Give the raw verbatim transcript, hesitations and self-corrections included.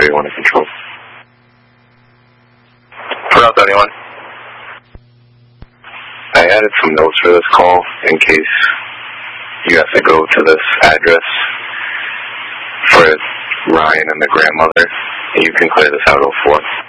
three one to control. Route anyone. I added some notes for this call in case you have to go to this address for Ryan and the grandmother. You can clear this out oh four.